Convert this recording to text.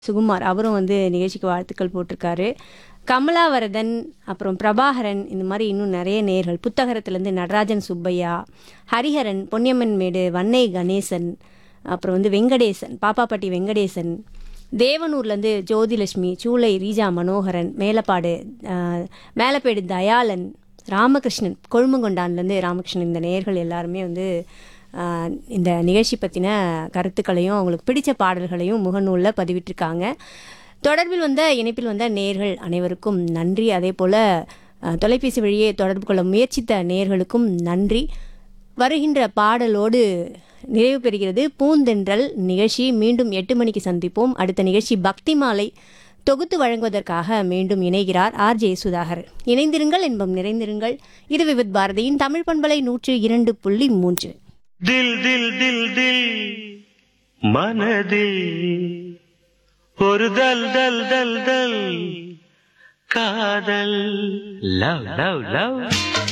சுகுமார் அவரும் வந்து நிகழ்ச்சிக்கு வாழ்த்துக்கள் போட்டிருக்காரு. கமலாவரதன், அப்புறம் பிரபாகரன், இந்த மாதிரி இன்னும் நிறைய நேயர்கள். புத்தகரத்துலேருந்து நடராஜன் சுப்பையா, ஹரிஹரன், பொன்னியம்மன் மேடு, வன்னை கணேசன், அப்புறம் வந்து வெங்கடேசன், பாப்பாப்பட்டி வெங்கடேசன், தேவனூர்லேருந்து ஜோதிலட்சுமி, சூளை ரீஜா மனோகரன், மேலப்பாடு மேலப்பேடு தயாளன், ராமகிருஷ்ணன், கொழுமங்கொண்டான்லேருந்து ராமகிருஷ்ணன், இந்த நேயர்கள் எல்லாருமே வந்து இந்த நிகழ்ச்சி பற்றின கருத்துக்களையும் அவங்களுக்கு பிடித்த பாடல்களையும் முகநூலில் பதிவிட்டிருக்காங்க. தொடர்பில் வந்த இணைப்பில் வந்த நேயர்கள் அனைவருக்கும் நன்றி. அதே போல் தொலைபேசி வழியே தொடர்பு கொள்ள முயற்சித்த நேயர்களுக்கும் நன்றி. வருகின்ற பாடலோடு நிறைவு பெறுகிறது பூந்தென்றல் நிகழ்ச்சி. மீண்டும் 8 மணிக்கு சந்திப்போம். அடுத்த நிகழ்ச்சி பக்தி மாலை தொகுத்து வழங்குவதற்காக மீண்டும் இணைகிறார் ஆர்ஜே சுதாகர். இணைந்திருங்கள், இன்பம் நிறைந்திருங்கள். இது விவித் பாரதியின் தமிழ் பண்பலை 102.3. தில் தில் தில் தில் மனதில் ஒரு தல் தல் தல் தல் காதல் லவ் லவ் லவ்